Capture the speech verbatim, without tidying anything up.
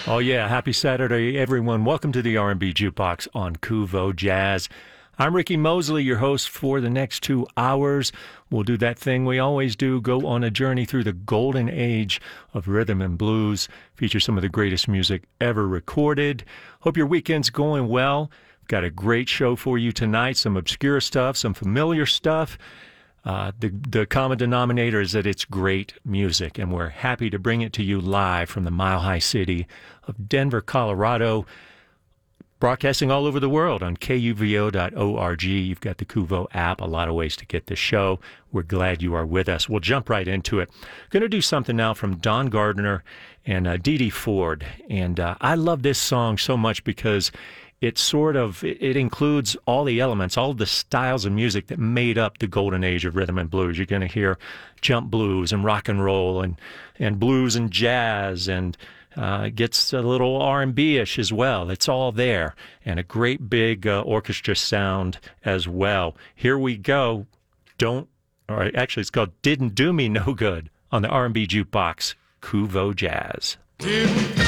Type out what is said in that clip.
Oh yeah, happy Saturday, everyone. Welcome to the R and B Jukebox on Kuvo Jazz. I'm Ricky Mosley, your host for the next two hours. We'll do that thing we always do, go on a journey through the golden age of rhythm and blues, feature some of the greatest music ever recorded. Hope your weekend's going well. Got a great show for you tonight, some obscure stuff, some familiar stuff. Uh, the, the common denominator is that it's great music, and we're happy to bring it to you live from the Mile High City of Denver, Colorado, broadcasting all over the world on K U V O dot org. You've got the Kuvo app, a lot of ways to get the show. We're glad you are with us. We'll jump right into it. Going to do something now from Don Gardner and uh, Dee Dee Ford, and uh, I love this song so much because it sort of, it includes all the elements, all the styles of music that made up the golden age of rhythm and blues. You're going to hear jump blues and rock and roll and, and blues and jazz, and uh, it gets a little R and B-ish as well. It's all there, and a great big uh, orchestra sound as well. Here we go. Don't, or actually it's called Didn't Do Me No Good on the R and B Jukebox, Kuvo Jazz.